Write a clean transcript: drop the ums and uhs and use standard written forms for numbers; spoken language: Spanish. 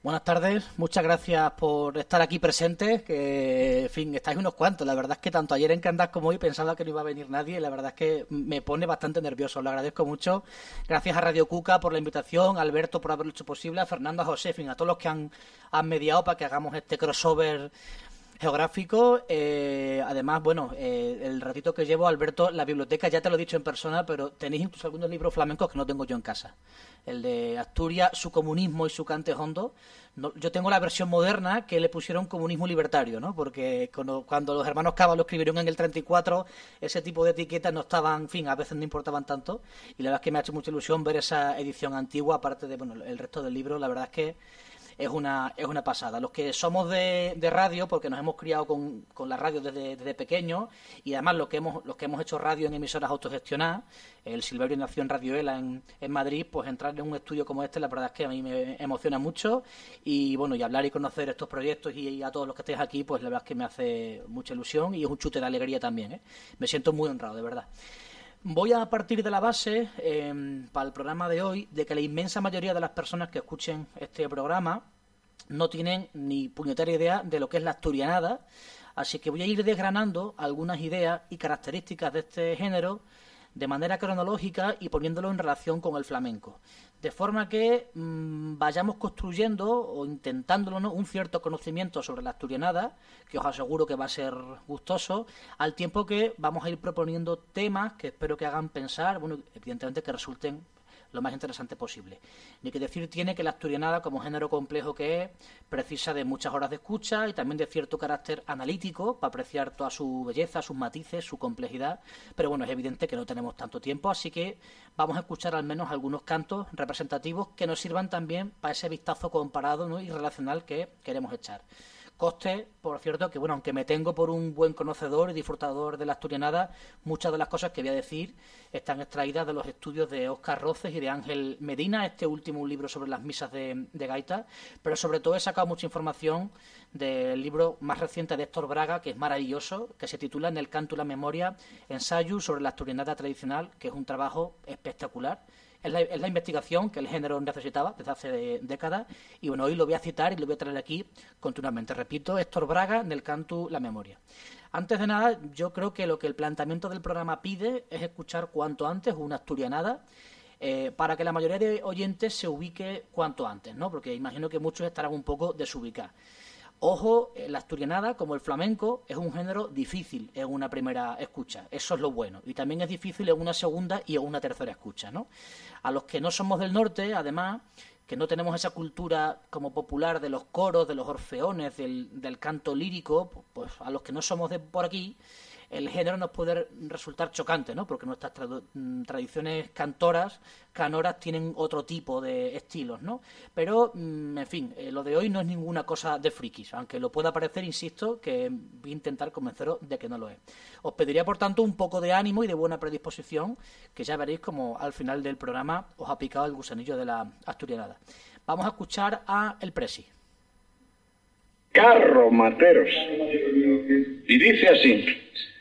Buenas tardes, muchas gracias por estar aquí presentes, que en fin, estáis unos cuantos. La verdad es que tanto ayer en Candás como hoy pensaba que no iba a venir nadie y la verdad es que me pone bastante nervioso, lo agradezco mucho. Gracias a Radio Cuca por la invitación, a Alberto por haberlo hecho posible, a Fernando, a José, en fin, a todos los que han mediado para que hagamos este crossover geográfico. Además, bueno, el ratito que llevo, Alberto, la biblioteca, ya te lo he dicho en persona, pero tenéis incluso algunos libros flamencos que no tengo yo en casa. El de Asturias, su comunismo y su cante hondo. No, yo tengo la versión moderna que le pusieron comunismo libertario, ¿no? Porque cuando los hermanos Cava lo escribieron en el 34, ese tipo de etiquetas no estaban, en fin, a veces no importaban tanto. Y la verdad es que me ha hecho mucha ilusión ver esa edición antigua, aparte de, bueno, el resto del libro. La verdad es que es una pasada. Los que somos de radio, porque nos hemos criado con la radio desde pequeños, y además los que hemos hecho radio en emisoras autogestionadas, el Silverio nació en Radio Ela en Madrid, pues entrar en un estudio como este, la verdad es que a mí me emociona mucho, y bueno, y hablar y conocer estos proyectos y a todos los que estéis aquí, pues la verdad es que me hace mucha ilusión y es un chute de alegría también, ¿eh? Me siento muy honrado, de verdad. Voy a partir de la base, para el programa de hoy, de que la inmensa mayoría de las personas que escuchen este programa no tienen ni puñetera idea de lo que es la asturianada, así que voy a ir desgranando algunas ideas y características de este género de manera cronológica y poniéndolo en relación con el flamenco, de forma que vayamos construyendo o intentándolo, ¿no?, un cierto conocimiento sobre la asturianada, que os aseguro que va a ser gustoso, al tiempo que vamos a ir proponiendo temas que espero que hagan pensar, bueno, evidentemente que resulten lo más interesante posible. Ni que decir tiene que la asturianada, como género complejo que es, precisa de muchas horas de escucha y también de cierto carácter analítico para apreciar toda su belleza, sus matices, su complejidad, pero bueno, es evidente que no tenemos tanto tiempo, así que vamos a escuchar al menos algunos cantos representativos que nos sirvan también para ese vistazo comparado, ¿no?, y relacional que queremos echar. Coste, por cierto, que bueno, aunque me tengo por un buen conocedor y disfrutador de la asturianada, muchas de las cosas que voy a decir están extraídas de los estudios de Óscar Roces y de Ángel Medina, este último un libro sobre las misas de gaita, pero sobre todo he sacado mucha información del libro más reciente de Héctor Braga, que es maravilloso, que se titula En el canto y la memoria, ensayo sobre la asturianada tradicional, que es un trabajo espectacular. Es la investigación que el género necesitaba desde hace décadas y bueno, hoy lo voy a citar y lo voy a traer aquí continuamente. Repito, Héctor Braga, Nel cantu la memoria. Antes de nada, yo creo que lo que el planteamiento del programa pide es escuchar cuanto antes una asturianada, para que la mayoría de oyentes se ubique cuanto antes, ¿no? Porque imagino que muchos estarán un poco desubicados. Ojo, la asturianada, como el flamenco, es un género difícil en una primera escucha. Eso es lo bueno. Y también es difícil en una segunda y en una tercera escucha, ¿no? A los que no somos del norte, además, que no tenemos esa cultura como popular de los coros, de los orfeones, del canto lírico, pues a los que no somos de por aquí, el género nos puede resultar chocante, ¿no? Porque nuestras tradiciones canoras tienen otro tipo de estilos, ¿no? Pero, en fin, lo de hoy no es ninguna cosa de frikis, aunque lo pueda parecer, insisto, que voy a intentar convenceros de que no lo es. Os pediría, por tanto, un poco de ánimo y de buena predisposición, que ya veréis como al final del programa os ha picado el gusanillo de la asturianada. Vamos a escuchar a El Presi. Carro Materos. Y dice así: